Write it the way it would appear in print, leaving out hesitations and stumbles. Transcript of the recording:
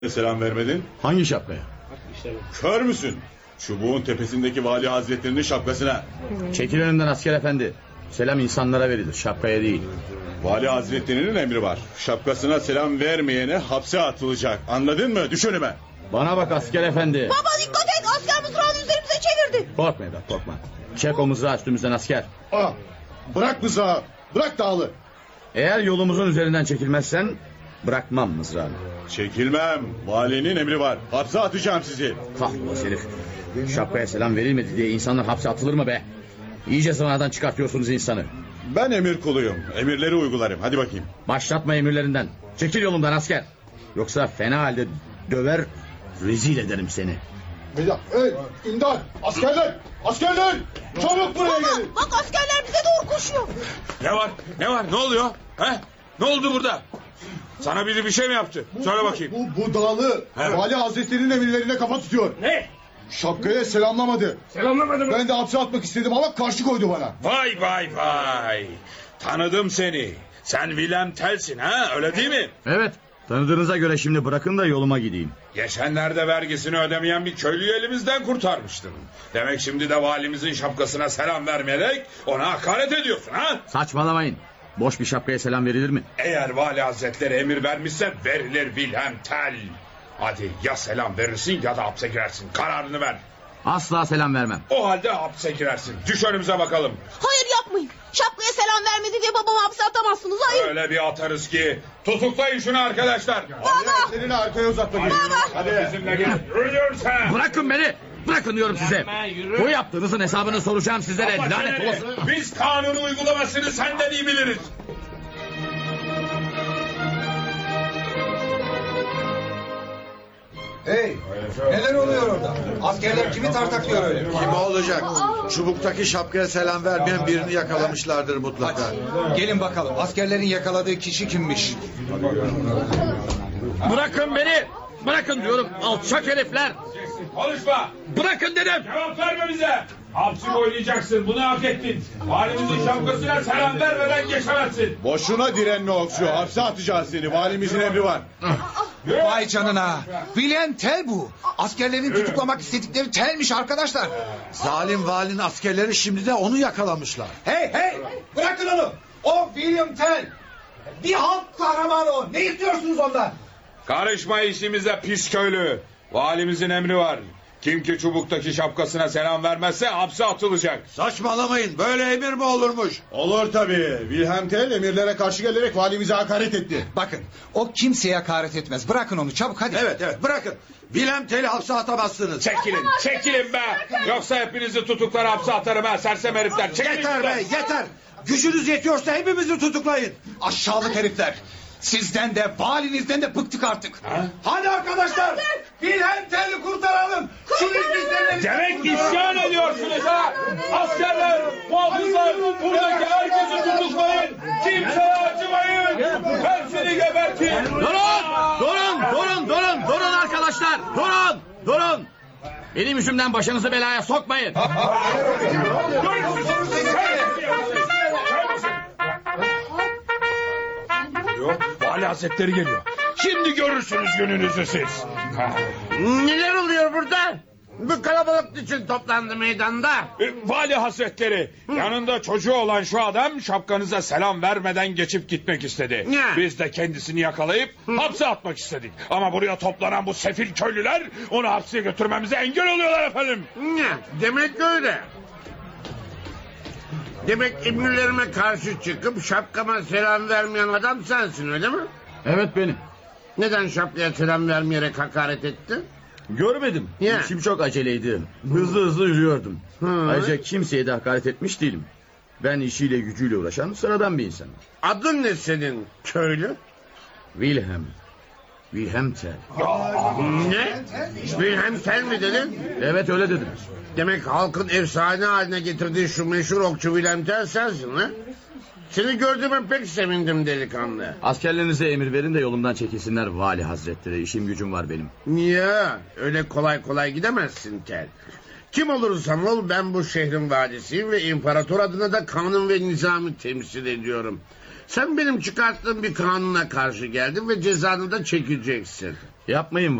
Selam vermedin. Hangi şapkaya? Kör müsün? Çubuğun tepesindeki vali hazretlerinin şapkasına. Çekil önümden asker efendi. Selam insanlara verilir, şapkaya değil. Vali hazretlerinin emri var. Şapkasına selam vermeyene hapse atılacak. Anladın mı? Düş önüme. Bana bak asker efendi. Baba dikkat et, asker mızrağını üzerimize çevirdi. Korkma evlat, korkma. Çek o mızrağı üstümüzden asker. Bırak mızrağı. Bırak dağlı. Eğer yolumuzun üzerinden çekilmezsen bırakmam mızrağını. Çekilmem. Valinin emri var. Hapse atacağım sizi. Kahrolası herif. Şapkaya selam verilmedi diye insanlar hapse atılır mı be? İyice zıvanadan çıkartıyorsunuz insanı. Ben emir kuluyum. Emirleri uygularım. Hadi bakayım. Başlatma emirlerinden. Çekil yolumdan asker. Yoksa fena halde döver, rezil ederim seni. Hey, imdat! Askerler! Askerler! Çabuk buraya gelin! Bak askerler bize doğru koşuyor. Ne var? Ne var? Ne oluyor? He? Ne oldu burada? Sana biri bir şey mi yaptı? Söyle bakayım. Bu dağlı Evet. Vali Hazretleri'nin emirlerine kafa tutuyor. Ne? Şapkaya selamlamadı. Selamlamadı mı? Ben de hapse atmak istedim ama karşı koydu bana. Vay vay vay. Tanıdım seni. Sen Wilhelm Tell'sin ha? Öyle değil mi? Evet, tanıdığınıza göre şimdi bırakın da yoluma gideyim. Geçenlerde vergisini ödemeyen bir köylüyü elimizden kurtarmıştın. Demek şimdi de valimizin şapkasına selam vermeyerek ona hakaret ediyorsun ha? Saçmalamayın. Boş bir şapkaya selam verilir mi? Eğer vali hazretleri emir vermişse verilir Wilhelm Tell. Hadi ya selam verirsin ya da hapse girersin. Kararını ver. Asla selam vermem. O halde hapse girersin. Düş önümüze bakalım. Hayır yapmayın. Şapkaya selam vermedi diye babamı hapse atamazsınız. Hayır. Öyle bir atarız ki. Tutuklayın şunu arkadaşlar. Baba. Elini arkaya uzat bakayım. Hadi bizimle gel. Yürüyorum sen. Bırakın beni. Bırakın diyorum size. Bu yaptığınızın hesabını soracağım sizlere. Kapat Lanet çeneni. olası. Biz kanunu uygulamasını senden iyi biliriz. Hey, neler oluyor orada? Askerler kimi tartaklıyor öyle? Kim olacak? Çubuktaki şapkaya selam vermeyen birini yakalamışlardır mutlaka. Gelin bakalım, askerlerin yakaladığı kişi kimmiş? Bırakın beni. Bırakın diyorum. Alçak herifler. Konuşma. Bırakın dedim. Cevap verme bize. Hapsi oynayacaksın. Bunu hak ettin. Valimizin şapkasına selam vermeden geçemezsin. Boşuna direnme Okçu. Hapse atacağız seni. Valimizin emri var. Vay canına! Wilhelm Tell bu! Askerlerin tutuklamak istedikleri Tell'miş arkadaşlar! Zalim valinin askerleri şimdi de onu yakalamışlar. Hey hey! Bırakın onu! O William Tell! Bir halk kahramanı o! Ne istiyorsunuz ondan? Karışma işimize pis köylü. Valimizin emri var. Kim ki çubuktaki şapkasına selam vermezse hapse atılacak. Saçmalamayın, böyle emir mi olurmuş? Olur tabii. Wilhelm Tell emirlere karşı gelerek valimize hakaret etti. Bakın, o kimseye hakaret etmez. Bırakın onu çabuk hadi. Evet, bırakın. Wilhelm Tell'i hapse atamazsınız. Çekilin be. Yoksa hepinizi tutuklar hapse atarım ha sersem herifler. Çekilin Yeter şuradan. be, yeter. Gücünüz yetiyorsa hepimizi tutuklayın. Aşağılık herifler! Sizden de valinizden de bıktık artık. Hadi arkadaşlar! Wilhelm Tell'i kurtaralım! Şu bizden Demek isyan ediyorsunuz ha? Askerler, muhafızlar, buradaki herkesi tutuklayın. Kimseye acımayın. Hepsini gebertin. Durun arkadaşlar. Durun. Benim yüzümden başınızı belaya sokmayın. Vali Hazretleri geliyor. Şimdi görürsünüz gününüzü siz. Neler oluyor burada? Bu kalabalık için toplandı meydanda. Vali Hazretleri, yanında çocuğu olan şu adam şapkanıza selam vermeden geçip gitmek istedi. Ne? Biz de kendisini yakalayıp hapse atmak istedik. Ama buraya toplanan bu sefil köylüler onu hapse götürmemize engel oluyorlar efendim. Ne? Demek öyle. Demek emirlerime karşı çıkıp şapkama selam vermeyen adam sensin öyle mi? Evet benim. Neden şapkaya selam vermeyerek hakaret ettin? Görmedim. Ya. İşim çok aceleydi. Hızlı yürüyordum. Ayrıca kimseye de hakaret etmiş değilim. Ben işiyle gücüyle uğraşan sıradan bir insanım. Adın ne senin köylü? Wilhelm Tell. Ne? Wilhelm Tell mi dedin? Evet öyle dedim. Demek halkın efsane haline getirdiği şu meşhur okçu Wilhelm Tell sensin ha? Seni gördüğüme pek sevindim delikanlı. Askerlerinize emir verin de yolumdan çekilsinler vali hazretleri. İşim gücüm var benim. Ya öyle kolay gidemezsin Tel. Kim olursan ol ben bu şehrin vadisiyim ve imparator adına da kanun ve nizamı temsil ediyorum. Sen benim çıkarttığım bir kanuna karşı geldin ve cezanı da çekeceksin. Yapmayın